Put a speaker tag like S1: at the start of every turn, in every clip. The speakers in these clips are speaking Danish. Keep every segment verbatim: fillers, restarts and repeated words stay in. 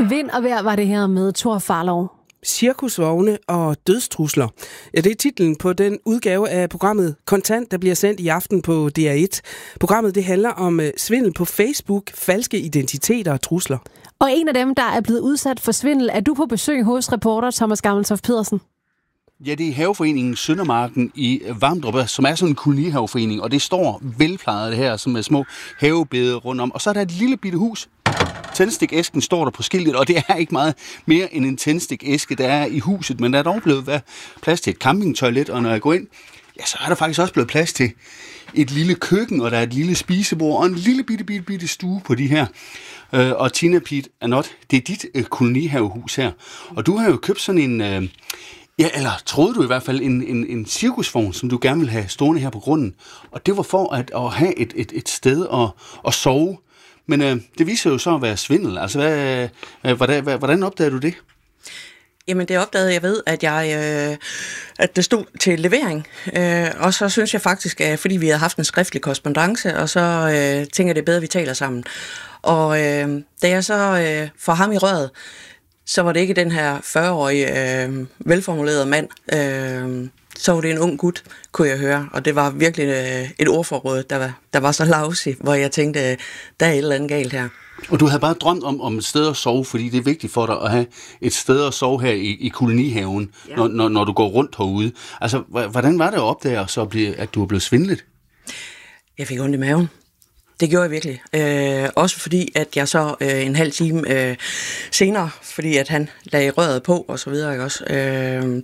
S1: Vind og vejr var det her med Thor Farlov.
S2: Cirkusvogne og dødstrusler. Ja, det er titlen på den udgave af programmet Kontant, der bliver sendt i aften på D R et. Programmet det handler om svindel på Facebook, falske identiteter og trusler.
S1: Og en af dem, der er blevet udsat for svindel, er du på besøg hos reporter Thomas Gammeltoft Pedersen.
S3: Ja, det er haveforeningen Søndermarken i Vamdrup, som er sådan en kolonihaveforening, og det står velplejet det her, som er små havebede rundt om. Og så er der et lille bitte hus. Tændstikæsken står der på skiltet, og det er ikke meget mere end en tændstikæske, der er i huset, men der er dog blevet været plads til et campingtoilet, og når jeg går ind, ja, så er der faktisk også blevet plads til et lille køkken, og der er et lille spisebord, og en lille bitte, bitte, bitte stue på de her. Øh, og Tina Piet Anot, det er dit øh, kolonihavehus her, og du har jo købt sådan en... Øh, Ja, eller troede du i hvert fald en, en, en cirkusvogn, som du gerne ville have stående her på grunden. Og det var for at, at have et, et, et sted at, at sove. Men øh, det viser jo så at være svindel. Altså, hvad, hvordan, hvordan opdagede du det?
S4: Jamen, det opdagede jeg ved, at, jeg, øh, at det stod til levering. Øh, og så synes jeg faktisk, at fordi vi havde haft en skriftlig korrespondance, og så øh, tænker jeg, det er bedre, at vi taler sammen. Og øh, da jeg så øh, får ham i røret, så var det ikke den her fyrre-årige øh, velformulerede mand. Øh, så var det en ung gut, kunne jeg høre. Og det var virkelig øh, et ordforråd, der var, der var så lousy, hvor jeg tænkte, øh, der er et eller andet galt her.
S3: Og du havde bare drømt om, om et sted at sove, fordi det er vigtigt for dig at have et sted at sove her i, i kolonihaven, ja. når, når, når du går rundt herude. Altså, hvordan var det at opdage, så blive, at du er blevet svindlet?
S4: Jeg fik ondt i maven. Det gjorde jeg virkelig. Øh, også fordi, at jeg så øh, en halv time øh, senere, fordi at han lagde røret på og så videre, ikke også, øh,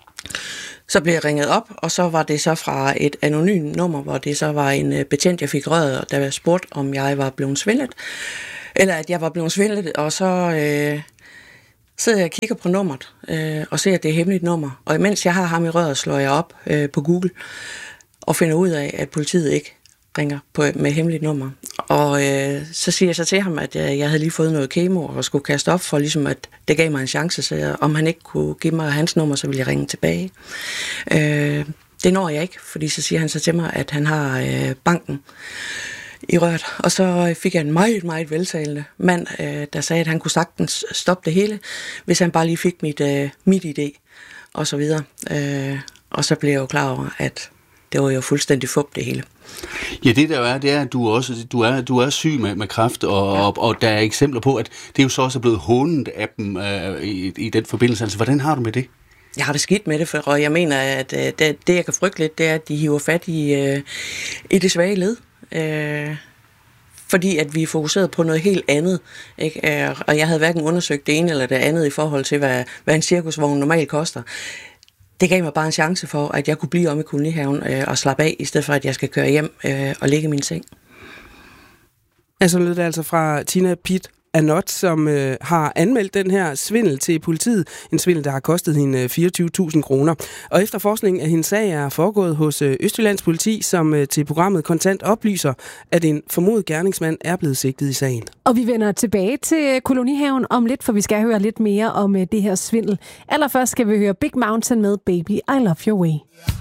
S4: så blev jeg ringet op, og så var det så fra et anonymt nummer, hvor det så var en øh, betjent, jeg fik røret, og der var spurgt, om jeg var blevet svindlet, eller at jeg var blevet svindlet, og så øh, sidder jeg og kigger på nummeret, øh, og ser, at det er et hemmeligt nummer, og imens jeg har ham i røret, slår jeg op øh, på Google, og finder ud af, at politiet ikke ringer på, med hemmeligt nummer. Og øh, så siger jeg så til ham, at jeg, jeg havde lige fået noget kemo og skulle kaste op for, ligesom at det gav mig en chance, så jeg, om han ikke kunne give mig hans nummer, så ville jeg ringe tilbage. Øh, det når jeg ikke, fordi så siger han så til mig, at han har øh, banken i røret. Og så fik jeg en meget, meget veltalende mand, øh, der sagde, at han kunne sagtens stoppe det hele, hvis han bare lige fik mit, øh, mit idé, og så videre. Øh, og så blev jeg jo klar over, at det var jo fuldstændig fup det hele.
S3: Ja, det der er, det er, at du også du er, du er syg med, med kræft, og, ja. og, og der er eksempler på, at det jo så også er blevet hånet af dem øh, i, i den forbindelse. Altså, hvordan har du med det?
S4: Jeg har det skidt med det, for, og jeg mener, at øh, det, det, jeg kan frygte lidt, det er, at de hiver fat i, øh, i det svage led. Øh, fordi at vi er fokuseret på noget helt andet. Ikke? Og jeg havde hverken undersøgt det ene eller det andet i forhold til, hvad, hvad en cirkusvogn normalt koster. Det gav mig bare en chance for, at jeg kunne blive om i kolonihaven øh, og slappe af, i stedet for, at jeg skal køre hjem øh, og ligge i min seng.
S2: Altså lød det altså fra Tina Piet Anot, som øh, har anmeldt den her svindel til politiet. En svindel, der har kostet hende fireogtyve tusind kroner. Og efterforskningen af hendes sag er foregået hos øh, Østjyllands politi, som øh, til programmet Kontant oplyser, at en formodet gerningsmand er blevet sigtet i sagen.
S1: Og vi vender tilbage til kolonihaven om lidt, for vi skal høre lidt mere om øh, det her svindel. Allerførst skal vi høre Big Mountain med Baby, I Love Your Way.